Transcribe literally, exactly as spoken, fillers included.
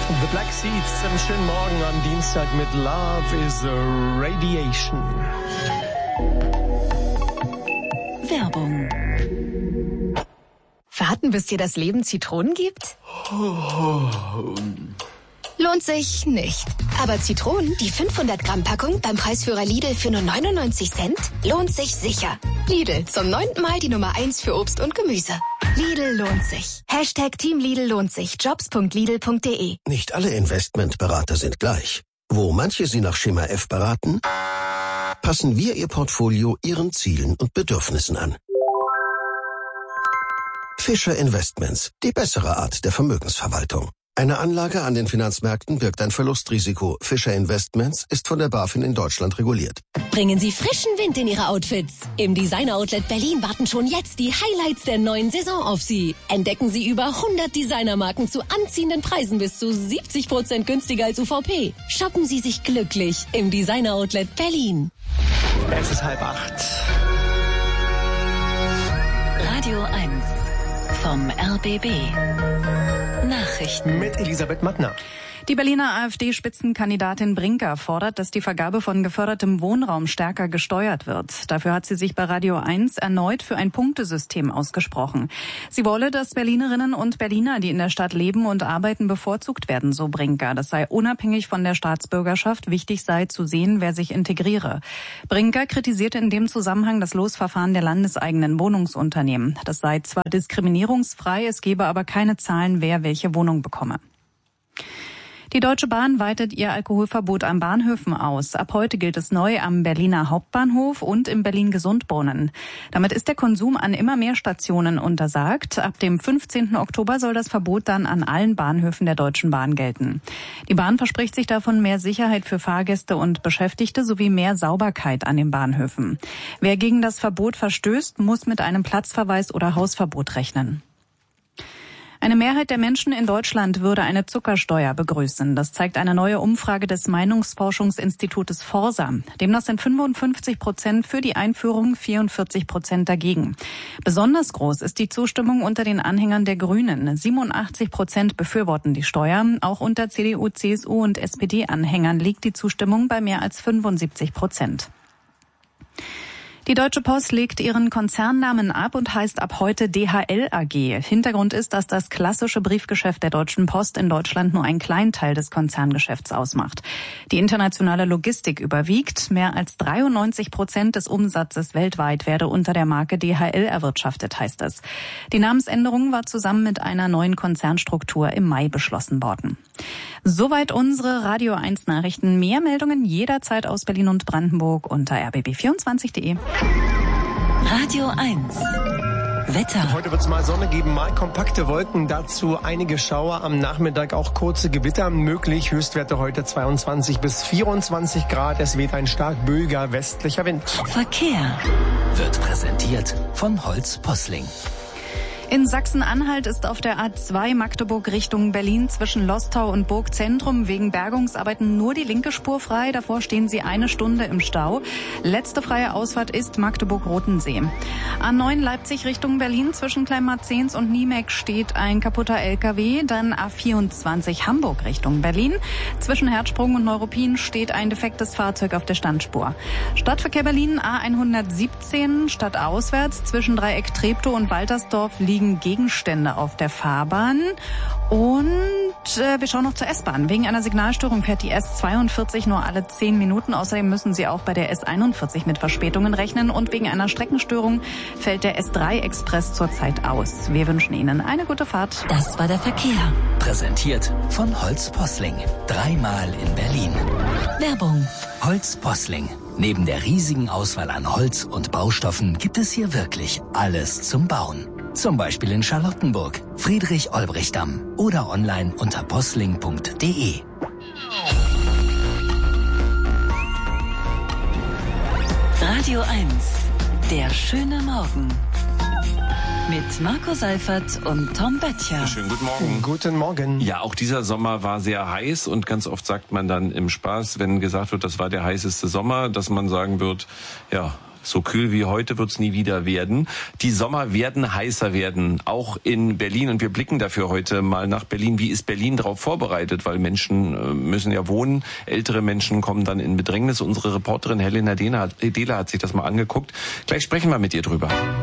The Black Seeds im schönen Morgen am Dienstag mit Love is a Radiation. Werbung. Warten, bis dir das Leben Zitronen gibt? Lohnt sich nicht. Aber Zitronen, die fünfhundert Gramm Packung beim Preisführer Lidl für nur neunundneunzig Cent, lohnt sich sicher. Lidl, zum neunten Mal die Nummer eins für Obst und Gemüse. Lidl lohnt sich. Hashtag Team Lidl lohnt sich. Jobs punkt lidl punkt de. Nicht alle Investmentberater sind gleich. Wo manche Sie nach Schema F beraten, passen wir Ihr Portfolio Ihren Zielen und Bedürfnissen an. Fischer Investments, die bessere Art der Vermögensverwaltung. Eine Anlage an den Finanzmärkten birgt ein Verlustrisiko. Fischer Investments ist von der BaFin in Deutschland reguliert. Bringen Sie frischen Wind in Ihre Outfits. Im Designer Outlet Berlin warten schon jetzt die Highlights der neuen Saison auf Sie. Entdecken Sie über hundert Designermarken zu anziehenden Preisen bis zu siebzig Prozent günstiger als U V P. Shoppen Sie sich glücklich im Designer Outlet Berlin. Es ist halb acht. Radio eins vom R B B. Nachrichten mit Elisabeth Mattner. Die Berliner AfD-Spitzenkandidatin Brinker fordert, dass die Vergabe von gefördertem Wohnraum stärker gesteuert wird. Dafür hat sie sich bei Radio eins erneut für ein Punktesystem ausgesprochen. Sie wolle, dass Berlinerinnen und Berliner, die in der Stadt leben und arbeiten, bevorzugt werden, so Brinker. Das sei unabhängig von der Staatsbürgerschaft. Wichtig sei zu sehen, wer sich integriere. Brinker kritisierte in dem Zusammenhang das Losverfahren der landeseigenen Wohnungsunternehmen. Das sei zwar diskriminierungsfrei, es gebe aber keine Zahlen, wer welche Wohnung bekomme. Die Deutsche Bahn weitet ihr Alkoholverbot an Bahnhöfen aus. Ab heute gilt es neu am Berliner Hauptbahnhof und im Berlin-Gesundbrunnen. Damit ist der Konsum an immer mehr Stationen untersagt. Ab dem fünfzehnten Oktober soll das Verbot dann an allen Bahnhöfen der Deutschen Bahn gelten. Die Bahn verspricht sich davon mehr Sicherheit für Fahrgäste und Beschäftigte sowie mehr Sauberkeit an den Bahnhöfen. Wer gegen das Verbot verstößt, muss mit einem Platzverweis oder Hausverbot rechnen. Eine Mehrheit der Menschen in Deutschland würde eine Zuckersteuer begrüßen. Das zeigt eine neue Umfrage des Meinungsforschungsinstitutes Forsa. Demnach sind fünfundfünfzig Prozent für die Einführung, vierundvierzig Prozent dagegen. Besonders groß ist die Zustimmung unter den Anhängern der Grünen. siebenundachtzig Prozent befürworten die Steuer. Auch unter C D U, C S U und S P D-Anhängern liegt die Zustimmung bei mehr als fünfundsiebzig Prozent. Die Deutsche Post legt ihren Konzernnamen ab und heißt ab heute D H L A G. Hintergrund ist, dass das klassische Briefgeschäft der Deutschen Post in Deutschland nur einen kleinen Teil des Konzerngeschäfts ausmacht. Die internationale Logistik überwiegt. Mehr als dreiundneunzig Prozent des Umsatzes weltweit werde unter der Marke D H L erwirtschaftet, heißt es. Die Namensänderung war zusammen mit einer neuen Konzernstruktur im Mai beschlossen worden. Soweit unsere Radio eins Nachrichten. Mehr Meldungen jederzeit aus Berlin und Brandenburg unter r b b vierundzwanzig punkt de. Radio eins. Wetter. Heute wird es mal Sonne geben, mal kompakte Wolken, dazu einige Schauer, am Nachmittag auch kurze Gewitter möglich. Höchstwerte heute zweiundzwanzig bis vierundzwanzig Grad. Es weht ein stark böiger westlicher Wind. Verkehr wird präsentiert von Holz Posling. In Sachsen-Anhalt ist auf der A zwei Magdeburg Richtung Berlin zwischen Lostau und Burgzentrum wegen Bergungsarbeiten nur die linke Spur frei. Davor stehen sie eine Stunde im Stau. Letzte freie Ausfahrt ist Magdeburg-Rotensee. A neun Leipzig Richtung Berlin zwischen Kleinmarzens und Niemek steht ein kaputter L K W. Dann A vierundzwanzig Hamburg Richtung Berlin. Zwischen Herzsprung und Neuruppin steht ein defektes Fahrzeug auf der Standspur. Stadtverkehr Berlin A hundertsiebzehn stadtauswärts zwischen Dreieck Treptow und Waltersdorf liegen Gegenstände auf der Fahrbahn. Und äh, wir schauen noch zur S-Bahn. Wegen einer Signalstörung fährt die S zweiundvierzig nur alle zehn Minuten. Außerdem müssen Sie auch bei der S einundvierzig mit Verspätungen rechnen. Und wegen einer Streckenstörung fällt der S drei Express zurzeit aus. Wir wünschen Ihnen eine gute Fahrt. Das war der Verkehr. Präsentiert von Holz Posling. Dreimal in Berlin. Werbung. Holz Posling. Neben der riesigen Auswahl an Holz und Baustoffen gibt es hier wirklich alles zum Bauen. Zum Beispiel in Charlottenburg, Friedrich-Olbricht-Damm oder online unter posling punkt de. Radio eins. Der schöne Morgen. Mit Marco Seifert und Tom Böttcher. Schönen guten Morgen. Guten Morgen. Ja, auch dieser Sommer war sehr heiß und ganz oft sagt man dann im Spaß, wenn gesagt wird, das war der heißeste Sommer, dass man sagen wird, ja, So kühl wie heute wird's nie wieder werden. Die Sommer werden heißer werden, auch in Berlin. Und wir blicken dafür heute mal nach Berlin. Wie ist Berlin darauf vorbereitet? Weil Menschen müssen ja wohnen. Ältere Menschen kommen dann in Bedrängnis. Unsere Reporterin Helena Dehler hat sich das mal angeguckt. Gleich sprechen wir mit ihr drüber.